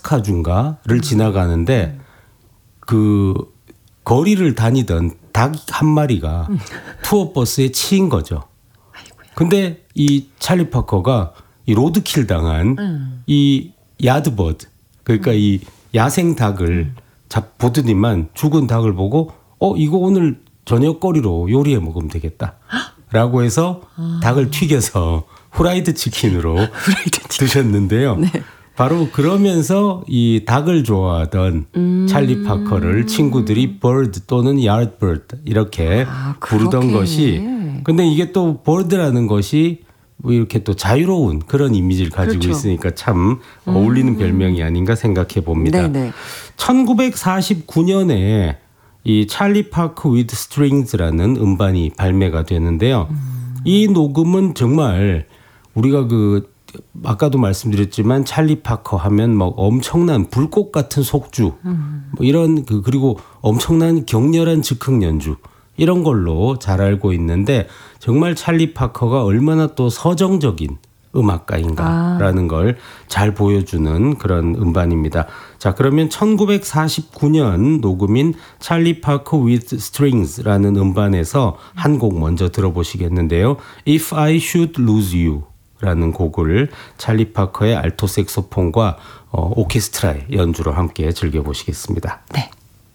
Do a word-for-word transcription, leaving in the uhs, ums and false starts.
알래스카주인가를 지나가는데 그 거리를 다니던 닭 한 마리가 투어버스에 치인 거죠. 근데 이 찰리 파커가 이 로드킬 당한 음. 이 야드버드 그러니까 음. 이 야생 닭을 잡 보더니만 죽은 닭을 보고 어 이거 오늘 저녁거리로 요리해 먹으면 되겠다라고 해서 아. 닭을 튀겨서 후라이드 치킨으로 후라이드 치킨. 드셨는데요. 네. 바로 그러면서 이 닭을 좋아하던 음. 찰리 파커를 친구들이 bird 또는 yardbird 이렇게 아, 부르던 것이 근데 이게 또 bird라는 것이 뭐 이렇게 또 자유로운 그런 이미지를 가지고 그렇죠. 있으니까 참 음. 어울리는 별명이 아닌가 생각해 봅니다. 네네. 천구백사십구 년에 이 찰리 파커 with strings라는 음반이 발매가 되는데요. 음. 이 녹음은 정말 우리가 그 아까도 말씀드렸지만 찰리 파커 하면 막 엄청난 불꽃 같은 속주 음. 뭐 이런 그 그리고 엄청난 격렬한 즉흥 연주 이런 걸로 잘 알고 있는데 정말 찰리 파커가 얼마나 또 서정적인 음악가인가라는 아. 걸 잘 보여주는 그런 음반입니다. 자, 그러면 천구백사십구 년 녹음인 찰리 파커 with strings라는 음반에서 한 곡 먼저 들어보시겠는데요. If I Should Lose You 라는 곡을 찰리 파커의 알토 색소폰과 어, 오케스트라의 연주로 함께 즐겨보시겠습니다. 네.